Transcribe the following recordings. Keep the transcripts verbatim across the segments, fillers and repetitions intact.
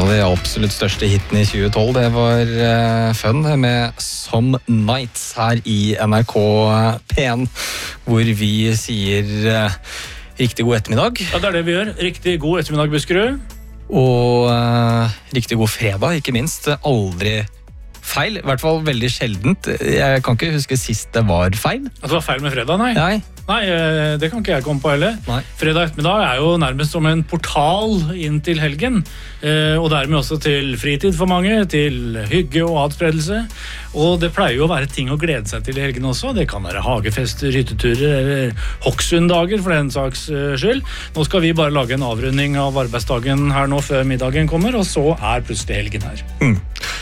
av de absolutt største hitene i tjue tolv, det var uh, Fun med Some Nights her i N R K P en, hvor vi sier uh, riktig god ettermiddag. Ja, det er det vi gjør. Riktig god ettermiddag, Buskerud. Og uh, riktig god fredag, ikke minst. Aldri feil, i hvert fall veldig sjeldent. Jeg kan ikke huske sist det var feil. At det var feil med fredag, nei? Nei. Nei, det kan ikke jeg komme på heller. Nei. Fredag ettermiddag er jo nærmest som en portal inn til helgen, og dermed også til fritid for mange, til hygge og adspredelse. Og det pleier jo å være ting å glede seg til i helgen også. Det kan være hagefester, hytteturer eller Hokksunddager for den saks skyld. Nå skal vi bare lage en avrunding av arbeidsdagen her nå før middagen kommer, og så er plutselig helgen her. Mm.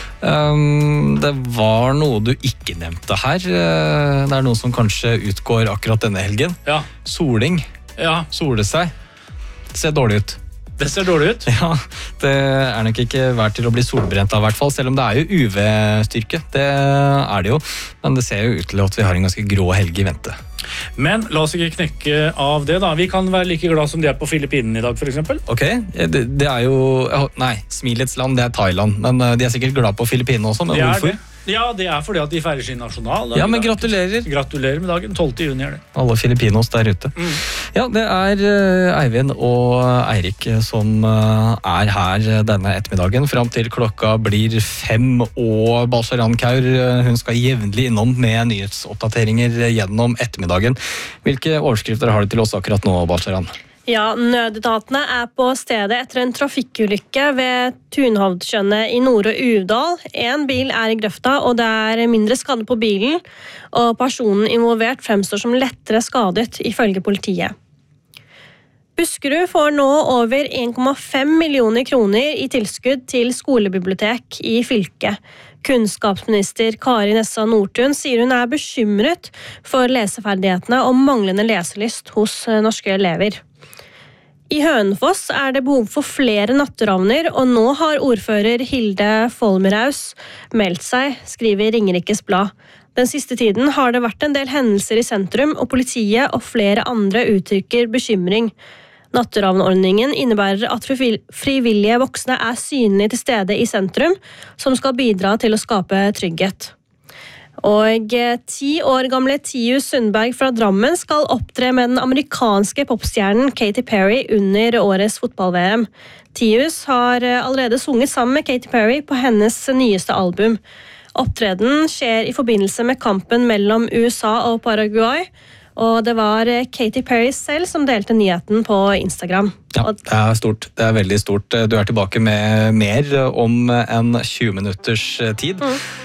Um, det var noe du ikke nevnte her. Det er noe som kanskje utgår akkurat denne helgen. Ja. Soling. Ja. Sole seg. Det ser dårlig ut. Det ser dårlig ut? Ja, det er nok ikke vært til å bli solbrent av, hvert fall, selv om det er jo U V-styrke. Det er det jo, men det ser jo ut til at vi har en ganske grå helg i vente. Men la oss ikke knekke av det da. Vi kan være like glad som de er på Filippinene i dag, for eksempel. Ok, det, det er jo... Nei, smilets land, det er Thailand. Men de er sikkert glad på Filippinene også, men hvorfor? Det. Ja, det er fordi at de feirer sin nasjonal. Ja, men gratulerer. Gratulerer med dagen, tolvte juni er det. Alle Filippinos der ute. Mm. Ja, det er uh, Eivind og Eirik som uh, er her denne ettermiddagen, frem til klokka blir fem, og Balsaran Kaur, uh, hun skal jevnlig innom med nyhetsoppdateringer gjennom ettermiddagen. Hvilke overskrifter har du til oss akkurat nå, Balsaran? Ja, nødetatene er på stedet etter en trafikkulykke ved Tunhovdskjønnet i Nord- og Uvdal. En bil er i grøfta, og det er mindre skade på bilen, og personen involvert fremstår som lettere skadet, ifølge politiet. Buskerud får nå over en komma fem millioner kroner i tilskudd til skolebibliotek i fylket. Kunnskapsminister Kari Nessa Nordtun sier hun er bekymret for leseferdighetene og manglende leselyst hos norske elever. I Hønefoss er det behov for flere natteravner, og nå har ordfører Hilde Folmeraus meldt seg, skriver Ringerikes Blad. Den siste tiden har det vært en del hendelser i sentrum, og politiet og flere andre uttrykker bekymring. Natteravnordningen innebærer at frivillige voksne er synlige til stede i sentrum, som skal bidra til å skape trygghet. Og ti år gamle Tius Sundberg fra Drammen skal opptre med den amerikanske popstjernen Katy Perry under årets fotball-V M. Tius har allerede sunget sammen med Katy Perry på hennes nyeste album. Opptreden skjer i forbindelse med kampen mellom U S A og Paraguay, og det var Katy Perry selv som delte nyheten på Instagram. Ja, det er stort. Det er veldig stort. Du er tilbake med mer om en tjue minutters tid. Mm.